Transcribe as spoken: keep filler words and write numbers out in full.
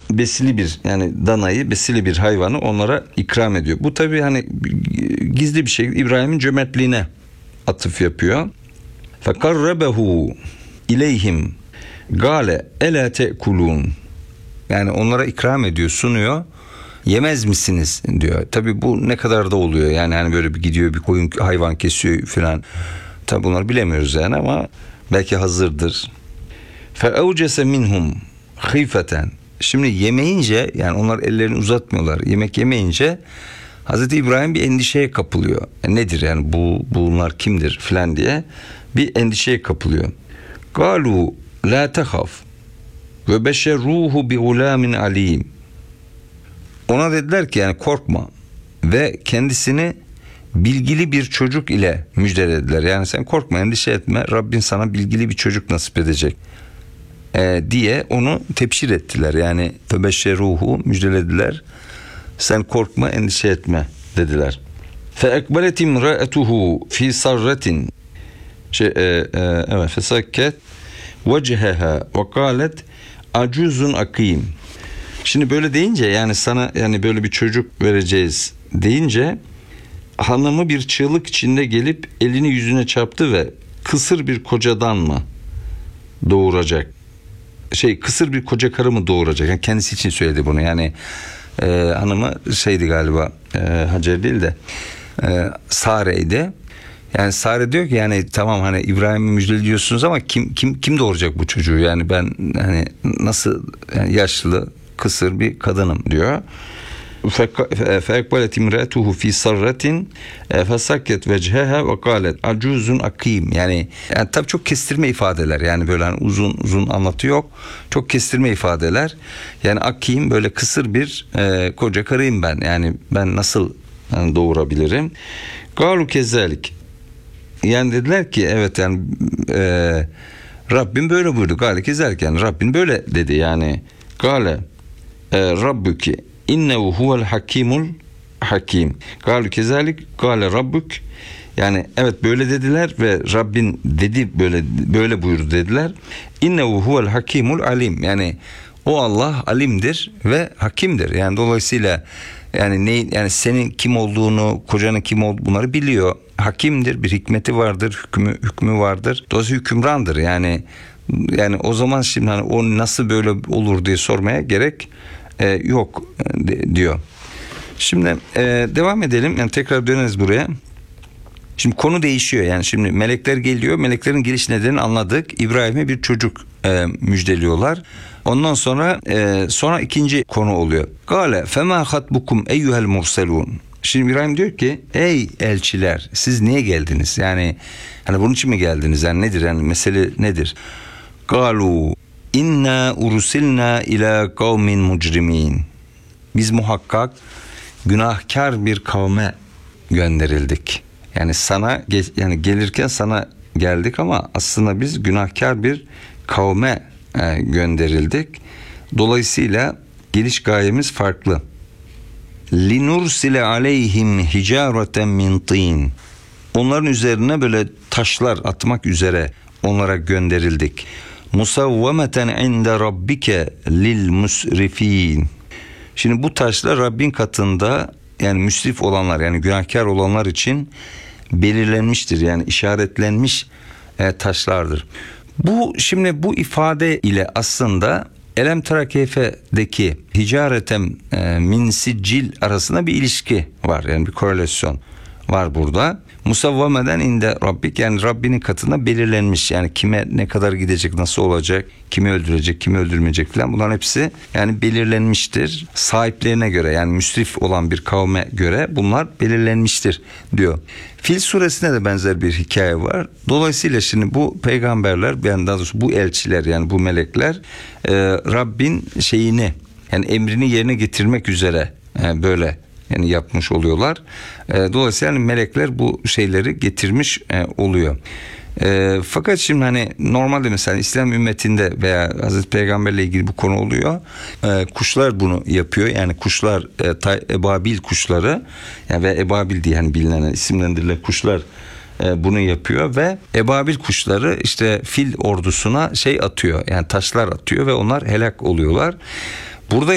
besili bir, yani danayı, besili bir hayvanı onlara ikram ediyor. Bu tabii hani gizli bir şey. İbrahim'in cömertliğine atıf yapıyor. Fekarrebehu ileyhim gale ela tekulun. Yani onlara ikram ediyor, sunuyor. Yemez misiniz diyor. Tabii bu ne kadar da oluyor. Yani hani böyle bir gidiyor, bir koyun hayvan kesiyor falan. Tabii bunları bilemiyoruz yani, ama belki hazırdır. Fe evcese minhum khifeten. Şimdi yemeyince, yani onlar ellerini uzatmıyorlar. Yemek yemeyince Hazreti İbrahim bir endişeye kapılıyor. E nedir yani bu, bunlar kimdir filan diye bir endişeye kapılıyor. Galu la tehaf ve beşerruhu bi gulamin alim. Ona dediler ki yani korkma ve kendisini bilgili bir çocuk ile müjdelediler. Yani sen korkma, endişe etme, Rabbin sana bilgili bir çocuk nasip edecek e, diye onu tebşir ettiler. Yani febeşşeruhu, müjdelediler. Sen korkma, endişe etme dediler. Fe ekbelet imra'etuhu fi sarretin şey, e, e, evet fesakket veceheha ve kalet acuzun akim. Şimdi böyle deyince, yani sana yani böyle bir çocuk vereceğiz deyince, hanımı bir çığlık içinde gelip elini yüzüne çarptı ve kısır bir kocadan mı doğuracak? Şey kısır bir koca karı mı doğuracak? Yani kendisi için söyledi bunu. Yani e, hanımı şeydi galiba, e, Hacer değil de e, Sare'ydi. Yani Sare diyor ki yani tamam hani İbrahim'i müjdeliyorsunuz ama kim kim kim doğuracak bu çocuğu? Yani ben hani nasıl, yani yaşlı kısır bir kadınım diyor. Fekbalet imratuhu fi sarratin fesakket veceha ve kalet acuzun akim. Yani, yani tabii çok kestirme ifadeler, yani böyle hani uzun uzun anlatı yok, çok kestirme ifadeler. Yani akim, böyle kısır bir e, koca karıyım ben, yani ben nasıl yani doğurabilirim? Galu kezalik, yani dediler ki evet yani e, Rabbim böyle buyurdu. Gale kezalik, yani Rabbim böyle dedi. Yani gale e, Rabbuki innehu huvel hakimul hakim. Galu kezalik gale Rabbuk, yani evet böyle dediler ve Rabbin dedi böyle böyle buyurdu dediler. İnnehu huvel hakimul alim, yani o Allah alimdir ve hakimdir. Yani dolayısıyla yani ne, yani senin kim olduğunu, kocanın kim olduğunu bunları biliyor. Hakimdir, bir hikmeti vardır, hükmü hükmü vardır. Dolayısıyla hükümrandır. Yani yani o zaman şimdi hani o nasıl böyle olur diye sormaya gerek e, yok e, diyor. Şimdi e, devam edelim. Yani tekrar döneriz buraya. Şimdi konu değişiyor. Yani şimdi melekler geliyor. Meleklerin geliş nedenini anladık. İbrahim'e bir çocuk e, müjdeliyorlar. Ondan sonra e, sonra ikinci konu oluyor. Gale fema hatbukum eyyuhel murselun. Şimdi İbrahim diyor ki ey elçiler, siz niye geldiniz? Yani hani bunun için mi geldiniz? Yani nedir? Yani mesele nedir? Galu inna ursilna ila kavmin mucrimin. Biz muhakkak günahkar bir kavme gönderildik. Yani sana yani gelirken sana geldik ama aslında biz günahkar bir kavme e, gönderildik. Dolayısıyla geliş gayemiz farklı. Linursile aleyhim hicareten min tin. Onların üzerine böyle taşlar atmak üzere onlara gönderildik. Musavvameten inde rabbike lil musrifin. Şimdi bu taşlar Rabbin katında, yani müsrif olanlar, yani günahkar olanlar için belirlenmiştir. Yani işaretlenmiş e, taşlardır. Bu şimdi bu ifade ile aslında Elem tera keyfe'deki hicaretem e, min siccil arasında bir ilişki var. Yani bir korelasyon var burada. Musavvameden inde Rabbik, yani Rabbinin katında belirlenmiş. Yani kime ne kadar gidecek, nasıl olacak, kimi öldürecek, kimi öldürmeyecek falan, bunların hepsi yani belirlenmiştir. Sahiplerine göre, yani müsrif olan bir kavme göre bunlar belirlenmiştir diyor. Fil suresinde de benzer bir hikaye var. Dolayısıyla şimdi bu peygamberler, yani daha doğrusu bu elçiler, yani bu melekler e, Rabbin şeyini, yani emrini yerine getirmek üzere e, böyle yani yapmış oluyorlar. E, dolayısıyla yani melekler bu şeyleri getirmiş e, oluyor. E, fakat şimdi hani normalde mesela İslam ümmetinde veya Hazreti Peygamberle ilgili bu konu oluyor. E, kuşlar bunu yapıyor. Yani kuşlar e, tay, ebabil kuşları yani ve ebabil diye yani bilinen, isimlendirilen kuşlar e, bunu yapıyor ve ebabil kuşları işte fil ordusuna şey atıyor. Yani taşlar atıyor ve onlar helak oluyorlar. Burada